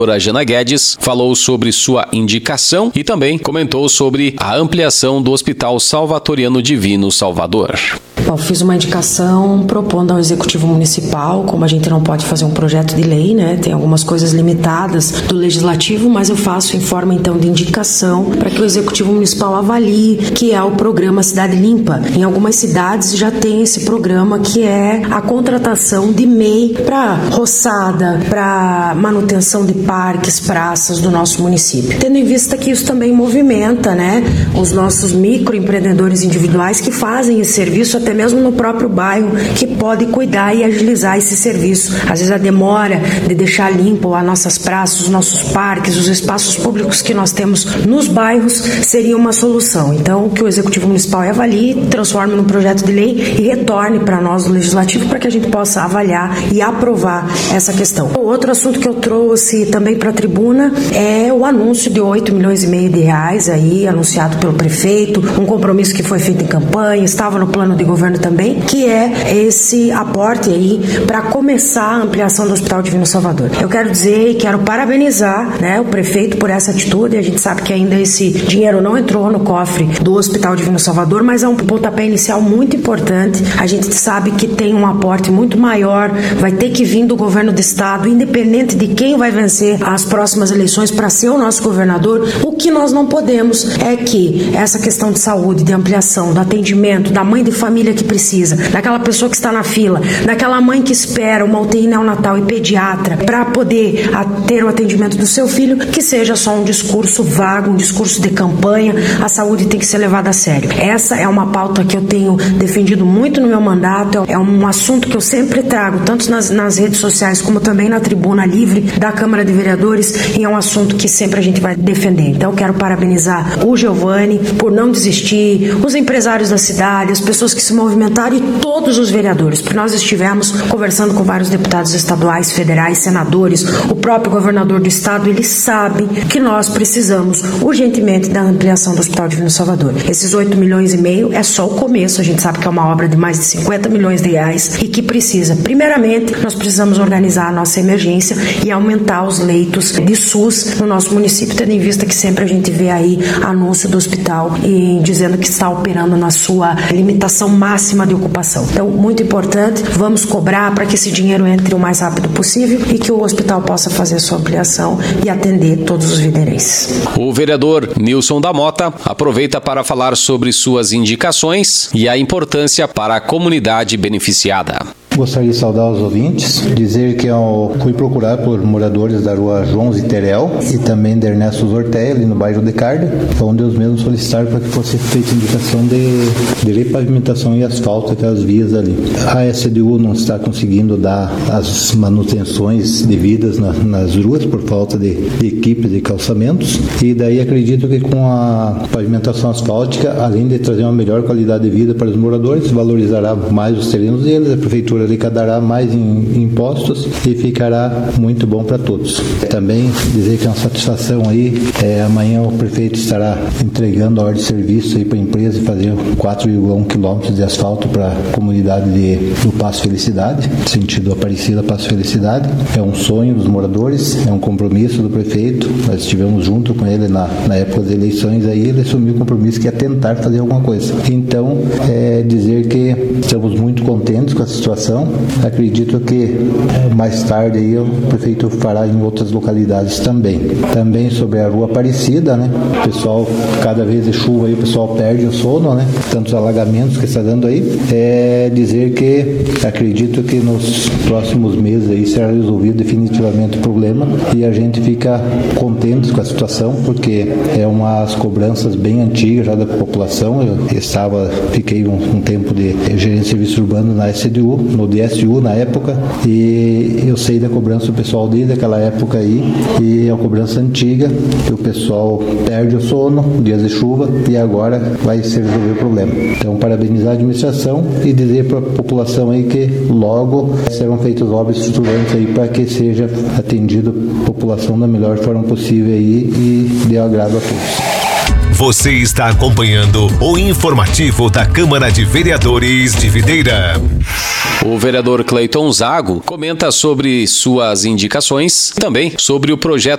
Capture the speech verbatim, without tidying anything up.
A Jana Guedes falou sobre sua indicação e também comentou sobre a ampliação do Hospital Salvatoriano Divino Salvador. Eu fiz uma indicação propondo ao Executivo Municipal, como a gente não pode fazer um projeto de lei, né? Tem algumas coisas limitadas do Legislativo, mas eu faço em forma então de indicação para que o Executivo Municipal avalie, que é o programa Cidade Limpa. Em algumas cidades já tem esse programa que é a contratação de M E I para roçada, para manutenção de parques, praças do nosso município. Tendo em vista que isso também movimenta, né, os nossos microempreendedores individuais que fazem esse serviço até mesmo no próprio bairro, que pode cuidar e agilizar esse serviço. Às vezes a demora de deixar limpo as nossas praças, os nossos parques, os espaços públicos que nós temos nos bairros seria uma solução. Então, que o Executivo Municipal avalie, transforme num projeto de lei e retorne para nós do Legislativo para que a gente possa avaliar e aprovar essa questão. O outro assunto que eu trouxe também para a tribuna é o anúncio de oito milhões e meio de reais aí, anunciado pelo prefeito, um compromisso que foi feito em campanha, estava no plano de governo também, que é esse aporte aí para começar a ampliação do Hospital Divino Salvador. Eu quero dizer e quero parabenizar, né, o prefeito por essa atitude. A gente sabe que ainda esse dinheiro não entrou no cofre do Hospital Divino Salvador, mas é um pontapé inicial muito importante. A gente sabe que tem um aporte muito maior, vai ter que vir do governo do estado, independente de quem vai vencer as próximas eleições para ser o nosso governador. O que nós não podemos é que essa questão de saúde, de ampliação, do atendimento, da mãe de família que precisa, daquela pessoa que está na fila, daquela mãe que espera uma U T I neonatal e pediatra para poder ter o atendimento do seu filho, que seja só um discurso vago, um discurso de campanha. A saúde tem que ser levada a sério. Essa é uma pauta que eu tenho defendido muito no meu mandato, é um assunto que eu sempre trago, tanto nas, nas redes sociais como também na tribuna livre da Câmara de Vereadores, e é um assunto que sempre a gente vai defender. Então eu quero parabenizar o Giovanni por não desistir, os empresários da cidade, as pessoas que se movimentaram e todos os vereadores, porque nós estivemos conversando com vários deputados estaduais, federais, senadores, o próprio governador do estado. Ele sabe que nós precisamos urgentemente da ampliação do Hospital Divino Salvador. Esses oito milhões e meio é só o começo, a gente sabe que é uma obra de mais de cinquenta milhões de reais e que precisa, primeiramente, nós precisamos organizar a nossa emergência e aumentar os leitos de SUS no nosso município, tendo em vista que sempre a gente vê aí anúncio do hospital e dizendo que está operando na sua limitação máxima de ocupação. Então, muito importante, vamos cobrar para que esse dinheiro entre o mais rápido possível e que o hospital possa fazer a sua ampliação e atender todos os viderenses. O vereador Nilson da Mota aproveita para falar sobre suas indicações e a importância para a comunidade beneficiada. Gostaria de saudar os ouvintes, dizer que eu fui procurado por moradores da rua João Ziterel e também da Ernesto Zorteia, ali no bairro de Carda, onde os mesmos solicitaram para que fosse feita indicação de, de repavimentação e asfalto aquelas vias ali. A S D U não está conseguindo dar as manutenções devidas na, nas ruas por falta de, de equipes de calçamentos, e daí acredito que com a pavimentação asfáltica, além de trazer uma melhor qualidade de vida para os moradores, valorizará mais os terrenos deles, a prefeitura arrecadará mais em impostos e ficará muito bom para todos. Também dizer que é uma satisfação aí, é, amanhã o prefeito estará entregando a ordem de serviço aí para a empresa e fazer quatro vírgula um quilômetros de asfalto para a comunidade de, do Passo Felicidade, sentido Aparecida Passo Felicidade. É um sonho dos moradores, é um compromisso do prefeito, nós estivemos junto com ele na, na época das eleições, aí ele assumiu o compromisso que é tentar fazer alguma coisa. Então, é dizer que estamos muito contentes com a situação. Acredito que mais tarde aí o prefeito fará em outras localidades também. Também sobre a rua Aparecida, né? O pessoal, cada vez de chuva aí, o pessoal perde o sono, né? Tantos alagamentos que está dando aí. É dizer que acredito que nos próximos meses aí será resolvido definitivamente o problema e a gente fica contente com a situação, porque é umas cobranças bem antigas já da população. Eu estava, fiquei um, um tempo de gerente de serviço urbano na S D U, no D S U na época, e eu sei da cobrança do pessoal desde aquela época aí, e é uma cobrança antiga, que o pessoal perde o sono, dias de chuva, e agora vai se resolver o problema. Então, parabenizar a administração e dizer para a população aí que logo serão feitas obras estruturantes aí para que seja atendido a população da melhor forma possível aí e dê agrado a todos. Você está acompanhando o informativo da Câmara de Vereadores de Videira. O vereador Cleiton Zago comenta sobre suas indicações, também sobre o projeto